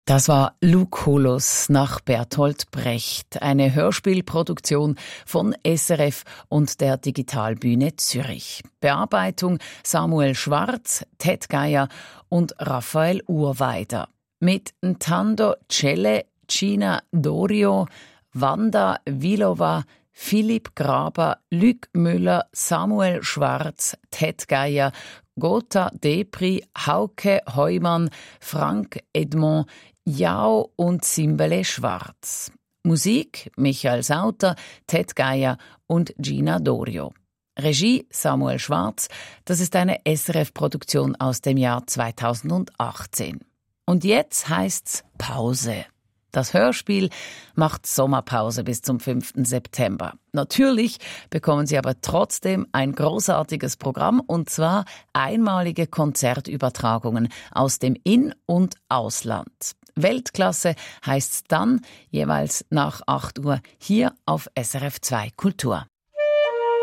Das war Lucullus nach Bertolt Brecht, eine Hörspielproduktion von SRF und der Digitalbühne Zürich. Bearbeitung Samuel Schwarz, Ted Geier und Raphael Urweider. Mit Ntando Celle, Gina Dorio, Wanda Vilova, Philipp Graber, Luc Müller, Samuel Schwarz, Ted Geier, Gotha Depri, Hauke Heumann, Frank Edmond, Jao und Simbele Schwarz. Musik Michael Sauter, Ted Geier und Gina Dorio. Regie Samuel Schwarz. Das ist eine SRF-Produktion aus dem Jahr 2018. Und jetzt heißt's Pause. Das Hörspiel macht Sommerpause bis zum 5. September. Natürlich bekommen Sie aber trotzdem ein großartiges Programm, und zwar einmalige Konzertübertragungen aus dem In- und Ausland. Weltklasse heisst's dann jeweils nach 8 Uhr hier auf SRF 2 Kultur.